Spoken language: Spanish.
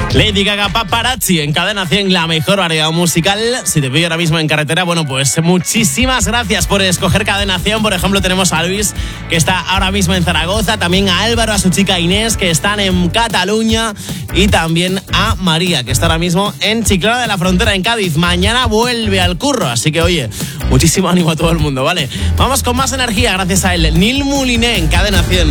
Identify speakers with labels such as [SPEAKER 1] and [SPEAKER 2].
[SPEAKER 1] Lady Gaga, Paparazzi en Cadena 100, la mejor variedad musical. Si te pillo ahora mismo en carretera, bueno, pues muchísimas gracias por escoger Cadena 100. Por ejemplo, tenemos a Luis, que está ahora mismo en Zaragoza, también a Álvaro, a su chica Inés, que están en Cataluña, y también a María, que está ahora mismo en Chiclana de la Frontera, en Cádiz. Mañana vuelve al curro, así que oye, muchísimo ánimo a todo el mundo, ¿vale? Vamos con más energía gracias a él, Nil Mouliné en Cadena 100.